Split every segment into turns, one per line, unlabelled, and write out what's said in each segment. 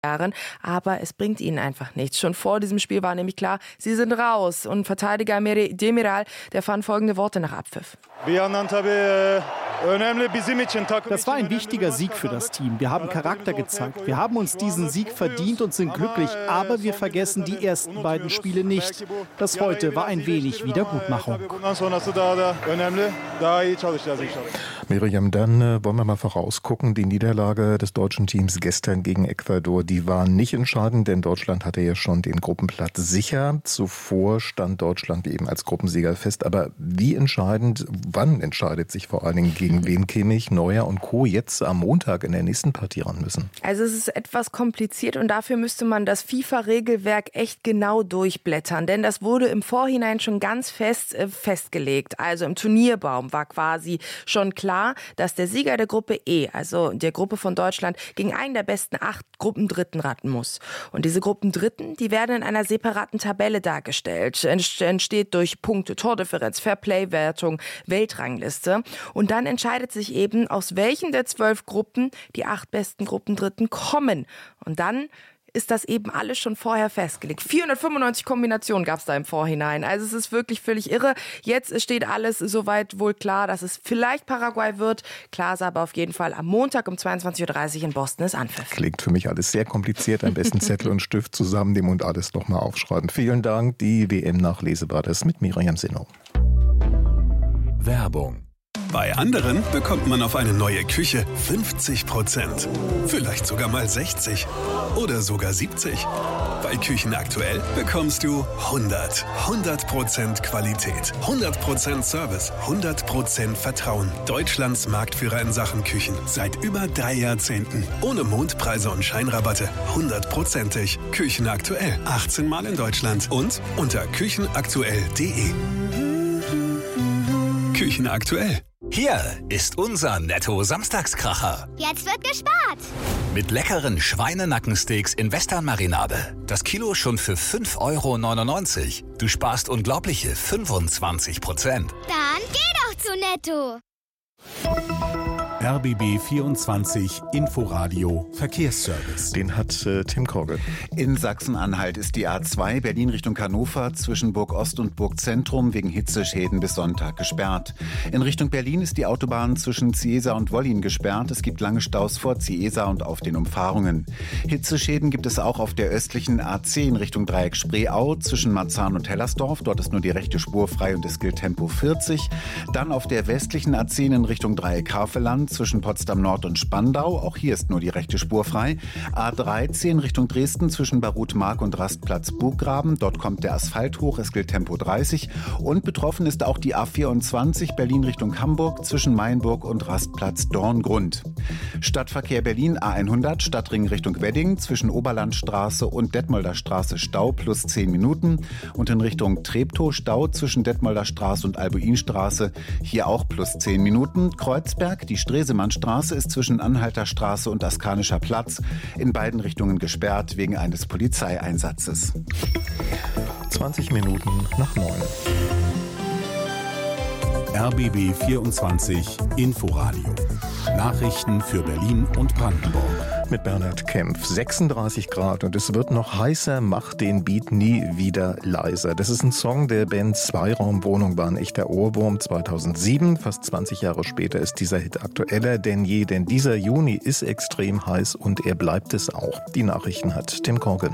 Jahren, aber es bringt ihnen einfach nichts. Schon vor diesem Spiel war nämlich klar, sie sind raus. Und Verteidiger Demiral, der fand folgende Worte nach Abpfiff.
Das war ein wichtiger Sieg für das Team. Wir haben Charakter gezeigt. Wir haben uns diesen Sieg verdient und sind glücklich. Aber wir vergessen die ersten beiden Spiele nicht. Das heute war ein wenig Wiedergutmachung.
Miriam, dann wollen wir mal vorausgucken. Die Niederlage des deutschen Teams gestern gegen Ecuador, die war nicht entscheidend, denn Deutschland hatte ja schon den Gruppenplatz sicher. Zuvor stand Deutschland eben als Gruppensieger fest. Aber wie entscheidend, wann entscheidet sich vor allen Dingen, gegen wen Kimmich, Neuer und Co. jetzt am Montag in der nächsten Partie ran müssen?
Also es ist etwas kompliziert und dafür müsste man das FIFA-Regelwerk echt genau durchblättern. Denn das wurde im Vorhinein schon ganz festgelegt. Also im Turnierbaum war quasi schon klar, dass der Sieger der Gruppe E, also der Gruppe von Deutschland, gegen einen der besten 8 Gruppendritten ran muss. Und diese Gruppendritten, die werden in einer separaten Tabelle dargestellt. Entsteht durch Punkte, Tordifferenz, Fairplay-Wertung, Weltrangliste. Und dann entscheidet sich eben, aus welchen der 12 Gruppen die 8 besten Gruppendritten kommen. Und dann ist das eben alles schon vorher festgelegt. 495 Kombinationen gab es da im Vorhinein. Also es ist wirklich völlig irre. Jetzt steht alles soweit wohl klar, dass es vielleicht Paraguay wird. Klar ist aber auf jeden Fall am Montag um 22.30 Uhr in Boston ist Anpfiff.
Klingt für mich alles sehr kompliziert. Am besten Zettel und Stift zusammennehmen und alles nochmal aufschreiben. Vielen Dank. Die WM-Nachlese war das mit Miriam Sinnow.
Werbung. Bei anderen bekommt man auf eine neue Küche 50%. Vielleicht sogar mal 60 oder sogar 70. Bei Küchen aktuell bekommst du 100% Qualität, 100% Service, 100% Vertrauen. Deutschlands Marktführer in Sachen Küchen seit über 3 Jahrzehnten. Ohne Mondpreise und Scheinrabatte. 100%ig. Küchen aktuell. 18 Mal in Deutschland und unter küchenaktuell.de. Küchen aktuell.
Hier ist unser Netto-Samstagskracher.
Jetzt wird gespart.
Mit leckeren Schweinenackensteaks in Western-Marinade. Das Kilo schon für 5,99 €. Du sparst unglaubliche 25%.
Dann geh doch zu Netto.
RBB 24 Inforadio Verkehrsservice.
Den hat Tim Korgel.
In Sachsen-Anhalt ist die A2 Berlin Richtung Hannover zwischen Burg Ost und Burg Zentrum wegen Hitzeschäden bis Sonntag gesperrt. In Richtung Berlin ist die Autobahn zwischen Ciesa und Wollin gesperrt. Es gibt lange Staus vor Ciesa und auf den Umfahrungen. Hitzeschäden gibt es auch auf der östlichen A10 in Richtung Dreieck Spreeau zwischen Marzahn und Hellersdorf. Dort ist nur die rechte Spur frei und es gilt Tempo 40. Dann auf der westlichen A10 in Richtung Dreieck Havelland zwischen Potsdam Nord und Spandau. Auch hier ist nur die rechte Spur frei. A13 Richtung Dresden zwischen Barut-Mark und Rastplatz Burggraben. Dort kommt der Asphalt hoch. Es gilt Tempo 30. Und betroffen ist auch die A24 Berlin Richtung Hamburg zwischen Mainburg und Rastplatz Dorngrund. Stadtverkehr Berlin A100 Stadtring Richtung Wedding zwischen Oberlandstraße und Detmolder Straße Stau plus 10 Minuten. Und in Richtung Treptow Stau zwischen Detmolder Straße und Albuinstraße. Hier auch plus 10 Minuten. Kreuzberg, die Stresemannstraße ist zwischen Anhalter Straße und Askanischer Platz in beiden Richtungen gesperrt wegen eines Polizeieinsatzes.
20 Minuten nach 9.
RBB 24 Inforadio. Nachrichten für Berlin und Brandenburg.
Mit Bernhard Kempf. 36 Grad und es wird noch heißer, macht den Beat nie wieder leiser. Das ist ein Song der Band Zweiraumwohnung, war ein echter Ohrwurm 2007. Fast 20 Jahre später ist dieser Hit aktueller denn je, denn dieser Juni ist extrem heiß und er bleibt es auch. Die Nachrichten hat Tim Korgen.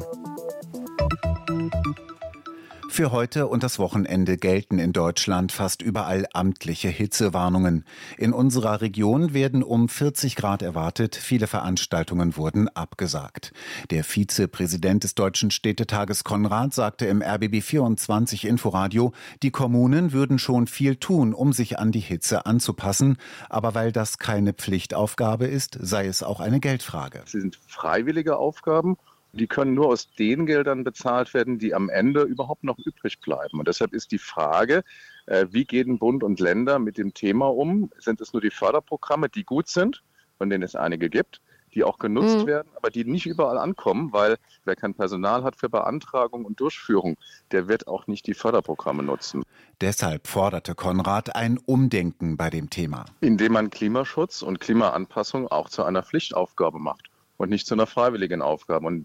Für heute und das Wochenende gelten in Deutschland fast überall amtliche Hitzewarnungen. In unserer Region werden um 40 Grad erwartet. Viele Veranstaltungen wurden abgesagt. Der Vizepräsident des Deutschen Städtetages Konrad sagte im RBB 24 Inforadio, die Kommunen würden schon viel tun, um sich an die Hitze anzupassen. Aber weil das keine Pflichtaufgabe ist, sei es auch eine Geldfrage.
Sie sind freiwillige Aufgaben. Die können nur aus den Geldern bezahlt werden, die am Ende überhaupt noch übrig bleiben. Und deshalb ist die Frage, wie gehen Bund und Länder mit dem Thema um? Sind es nur die Förderprogramme, die gut sind, von denen es einige gibt, die auch genutzt werden, aber die nicht überall ankommen, weil wer kein Personal hat für Beantragung und Durchführung, der wird auch nicht die Förderprogramme nutzen.
Deshalb forderte Konrad ein Umdenken bei dem Thema.
Indem man Klimaschutz und Klimaanpassung auch zu einer Pflichtaufgabe macht und nicht zu einer freiwilligen Aufgabe. Und